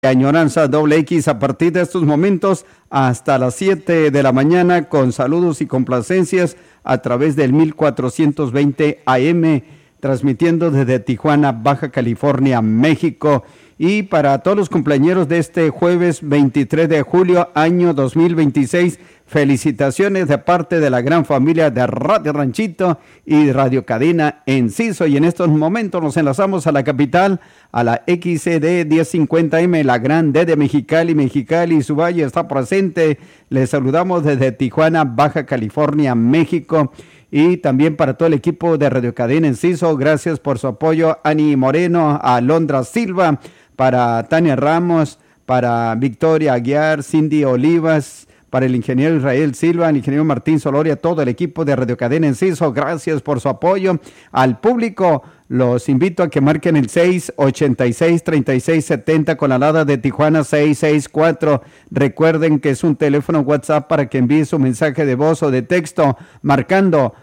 Añoranza Doble X a partir de estos momentos hasta las 7 de la mañana con saludos y complacencias a través del 1420 AM, transmitiendo desde Tijuana, Baja California, México. Y para todos los cumpleañeros de este jueves 23 de julio, año 2026, felicitaciones de parte de la gran familia de Radio Ranchito y Radio Cadena Enciso. Y en estos momentos nos enlazamos a la capital, a la XCD 1050M, la gran D de Mexicali. Mexicali y su valle está presente. Les saludamos desde Tijuana, Baja California, México. Y también para todo el equipo de Radio Cadena Enciso, gracias por su apoyo. Ani Moreno, a Alondra Silva, para Tania Ramos, para Victoria Aguiar, Cindy Olivas, para el ingeniero Israel Silva, el ingeniero Martín Soloria, todo el equipo de Radio Cadena Enciso, gracias por su apoyo. Al público, los invito a que marquen el 686-3670 con la alada de Tijuana 664. Recuerden que es un teléfono WhatsApp para que envíe su mensaje de voz o de texto, marcando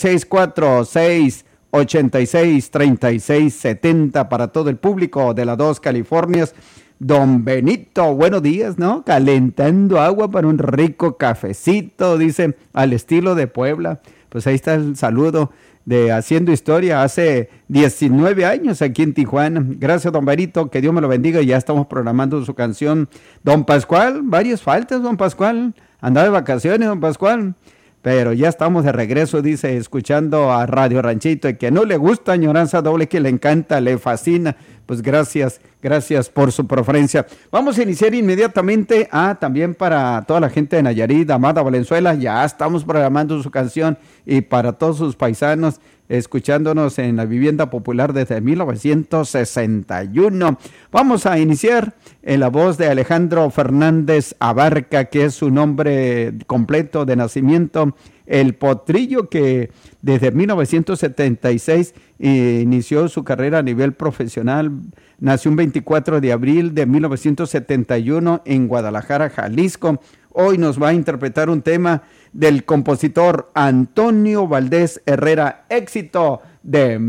664-686-3670 para todo el público de las dos Californias. Don Benito, buenos días, ¿no? Calentando agua para un rico cafecito, dice, al estilo de Puebla. Pues ahí está el saludo de Haciendo Historia hace 19 años aquí en Tijuana. Gracias, don Benito, que Dios me lo bendiga. Ya estamos programando su canción. Don Pascual, varias faltas, don Pascual. Andaba de vacaciones, don Pascual. Pero ya estamos de regreso, dice, escuchando a Radio Ranchito. Y que no le gusta Añoranza Doble, que le encanta, le fascina. Pues gracias por su preferencia. Vamos a iniciar inmediatamente también para toda la gente de Nayarit, Amada Valenzuela. Ya estamos programando su canción y para todos sus paisanos escuchándonos en la vivienda popular desde 1961. Vamos a iniciar en la voz de Alejandro Fernández Abarca, que es su nombre completo de nacimiento. El Potrillo, que desde 1976 inició su carrera a nivel profesional. Nació un 24 de abril de 1971 en Guadalajara, Jalisco. Hoy nos va a interpretar un tema del compositor Antonio Valdés Herrera, éxito de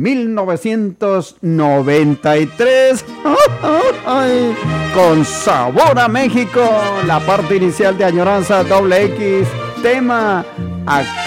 1993. ¡Ay! Con sabor a México, la parte inicial de Añoranza Doble X, tema